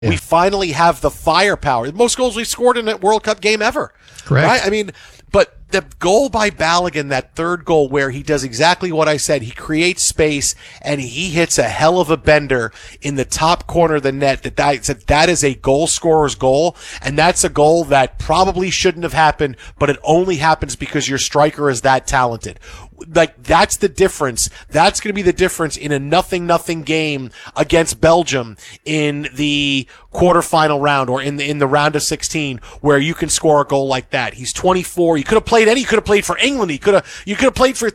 We finally have the firepower. The most goals we've scored in a World Cup game ever. Correct. Right? I mean, but the goal by Balogun, that third goal where he does exactly what I said. He creates space and he hits a hell of a bender in the top corner of the net. That is a goal scorer's goal. And that's a goal that probably shouldn't have happened, but it only happens because your striker is that talented. Like, that's the difference. That's going to be the difference in a 0-0 game against Belgium in the quarterfinal round or in the round of 16 where you can score a goal like that. He's 24. You could have played you could have played for England. You could have played for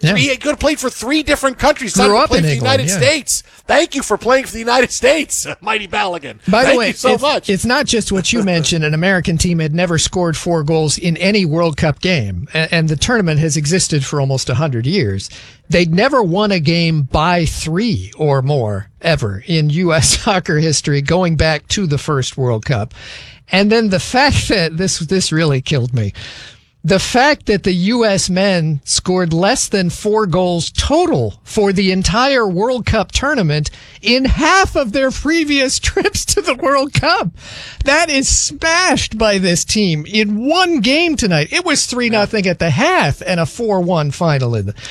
three different countries. Grew up in the England, United States. Thank you for playing for the United States, Mighty Balogun. By the Thank way, you so much. It's not just what you mentioned. An American team had never scored 4 goals in any World Cup game, and the tournament has existed for almost 100 years. They'd never won a game by 3 or more ever in U.S. soccer history going back to the first World Cup. And then the fact that this really killed me. The fact that the U.S. men scored less than 4 goals total for the entire World Cup tournament in half of their previous trips to the World Cup. That is smashed by this team in one game tonight. It was 3-0 at the half and a 4-1 final.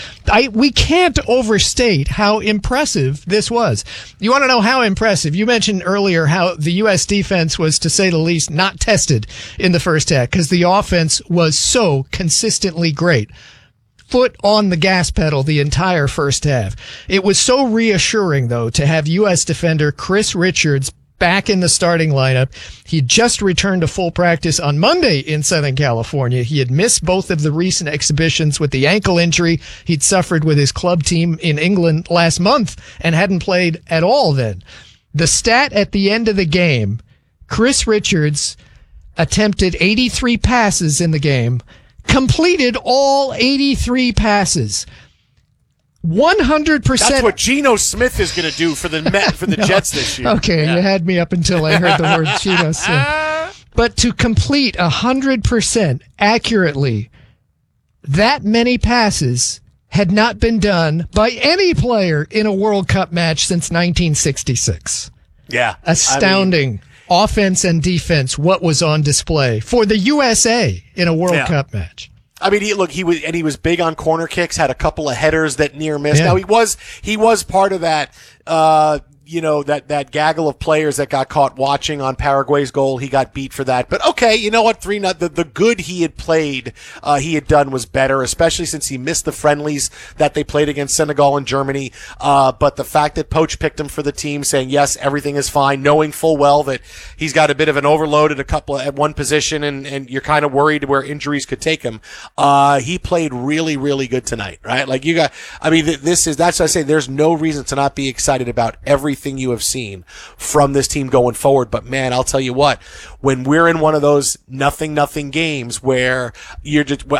We can't overstate how impressive this was. You want to know how impressive? You mentioned earlier how the U.S. defense was, to say the least, not tested in the first half because the offense was so consistently great. Foot on the gas pedal the entire first half. It was so reassuring, though, to have U.S. defender Chris Richards back in the starting lineup. He just returned to full practice on Monday in Southern California. He had missed both of the recent exhibitions with the ankle injury he'd suffered with his club team in England last month and hadn't played at all then. The stat at the end of the game, Chris Richards attempted 83 passes in the game, completed all 83 passes. 100%. That's what Geno Smith is going to do for the Jets this year. Okay, You had me up until I heard the word Geno Smith. But to complete 100% accurately, that many passes had not been done by any player in a World Cup match since 1966. Yeah. Astounding. Offense and defense, what was on display for the USA in a World Cup match. I mean, he was big on corner kicks, had a couple of headers that near missed. Yeah. Now he was part of that, that gaggle of players that got caught watching on Paraguay's goal. He got beat for that. But okay, you know what? The good he had played, he had done was better, especially since he missed the friendlies that they played against Senegal and Germany. But the fact that Poach picked him for the team, saying, yes, everything is fine, knowing full well that he's got a bit of an overload at one position and you're kind of worried where injuries could take him. He played really, really good tonight, right? Like that's what I say. There's no reason to not be excited about everything you have seen from this team going forward. But man, I'll tell you what, when we're in one of those 0-0 games where in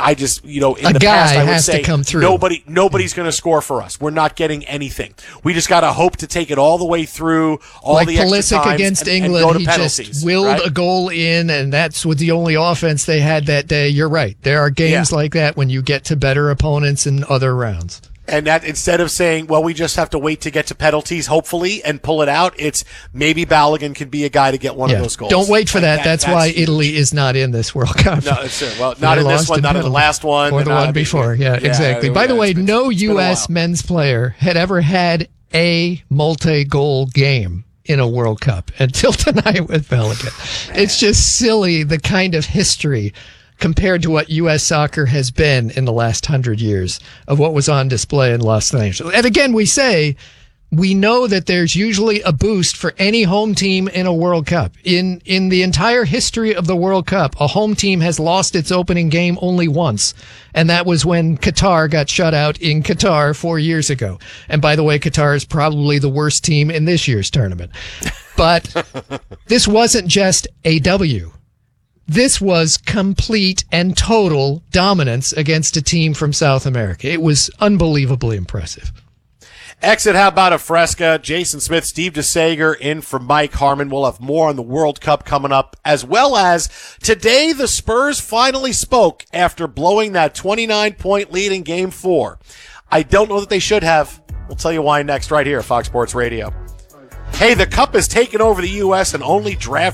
the past I would say nobody's going to score for us. We're not getting anything. We just got to hope to take it all the way through all the extra times against England, and go to he penalties, just willed a goal in, and that's with the only offense they had that day. You're right. There are games like that when you get to better opponents in other rounds. And that instead of saying, well, we just have to wait to get to penalties, hopefully, and pull it out, it's maybe Balogun can be a guy to get one of those goals. Don't wait for that. That's why Italy is not in this World Cup. No, it's true. Well, not in this one, not in the last one. Or the one before. Yeah, exactly. By the way, no U.S. men's player had ever had a multi-goal game in a World Cup until tonight with Balogun. It's just silly, the kind of history compared to what U.S. soccer has been in the last 100 years of what was on display in Los Angeles. And again, we know that there's usually a boost for any home team in a World Cup. In the entire history of the World Cup, a home team has lost its opening game only once, and that was when Qatar got shut out in Qatar 4 years ago. And by the way, Qatar is probably the worst team in this year's tournament. But this wasn't just a W. This was complete and total dominance against a team from South America. It was unbelievably impressive. Exit, how about a Fresca? Jason Smith, Steve DeSager in for Mike Harmon. We'll have more on the World Cup coming up, as well as today the Spurs finally spoke after blowing that 29-point lead in Game 4. I don't know that they should have. We'll tell you why next right here, Fox Sports Radio. Hey, the Cup has taken over the U.S. and only draft